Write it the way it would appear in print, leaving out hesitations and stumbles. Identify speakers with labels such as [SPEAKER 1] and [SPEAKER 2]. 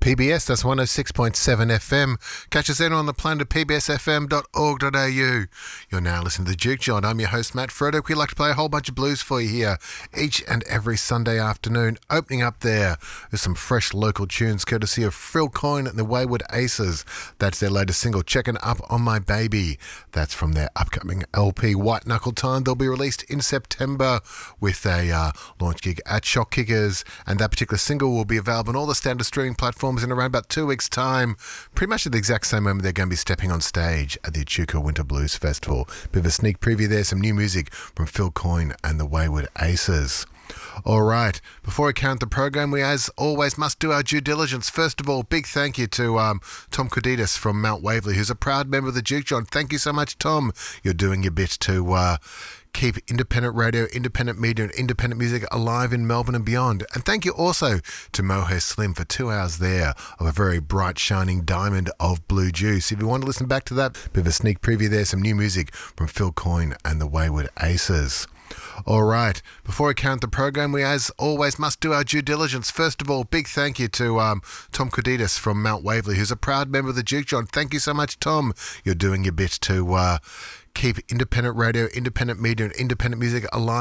[SPEAKER 1] PBS, that's 106.7 FM. Catch us then on the planet at pbsfm.org.au. You're now listening to The Duke John. I'm your host, Matt Frederick. We like to play a whole bunch of blues for you here each and every Sunday afternoon. Opening up there with some fresh local tunes courtesy of Phil Coyne and the Wayward Aces. That's their latest single, Checking Up on My Baby. That's from their upcoming LP, White Knuckle Time. They'll be released in September with a launch gig at Shock Kickers, and that particular single will be available on all the standard streaming platforms in around about 2 weeks' time. Pretty much at the exact same moment they're going to be stepping on stage at the Echuca Winter Blues Festival. Bit of a sneak preview there, some new music from Phil Coyne and the Wayward Aces. All right, before we count the program, we as always must do our due diligence. First of all, big thank you to Tom Coditas from Mount Waverley, who's a proud member of the Duke John. Thank you so much, Tom. You're doing your bit to keep independent radio, independent media and independent music alive in Melbourne and beyond. And thank you also to Mohair Slim for 2 hours there of a very bright, shining diamond of blue juice. If you want to listen back to that, bit of a sneak preview there, some new music from Phil Coyne and the Wayward Aces. All right, before we count the program, we as always must do our due diligence. First of all, big thank you to Tom Coditas from Mount Waverley, who's a proud member of the Duke John. Thank you so much, Tom. You're doing your bit to keep independent radio, independent media and independent music alive